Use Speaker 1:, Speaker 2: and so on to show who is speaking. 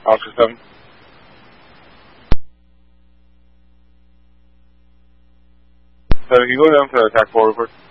Speaker 1: Oscar 7. So you go down to attack 4 over.